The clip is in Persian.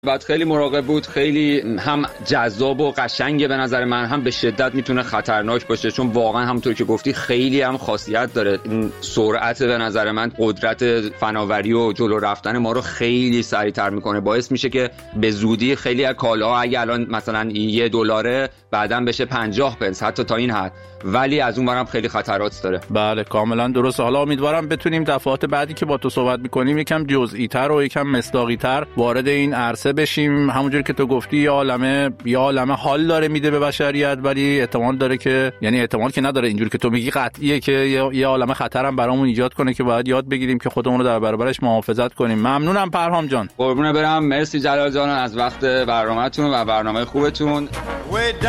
بعد خیلی مراقب بود، خیلی هم جذاب و قشنگه به نظر من، هم به شدت میتونه خطرناک باشه، چون واقعا همونطور که گفتی خیلی هم خاصیت داره. این سرعت به نظر من قدرت فناوری و جلو رفتن ما رو خیلی سریعتر میکنه، باعث میشه که به زودی خیلی از کالاها اگه الان مثلا $1 بعداً بشه 50 پنس حتی تا این حد، ولی از اون برم خیلی خطرات داره. بله کاملا درسته. حالا امیدوارم بتونیم دفعات بعدی که با تو صحبت میکنیم یکم جزئی‌تر و یکم مصداقی‌تر وارد این عرصه بشیم. همونجوری که تو گفتی یه عالمه حال داره میده به بشریت، ولی احتمال داره که، یعنی احتمال که نداره، اینجوری که تو میگی قطعیه که یه عالمه خطر هم برامون ایجاد کنه که باید یاد بگیریم که خودمون رو در برابرش محافظت کنیم. ممنونم پرهام جان. قربونه برم، مرسی جلال جان از وقت برنامه‌تون و برنامه خوبتون.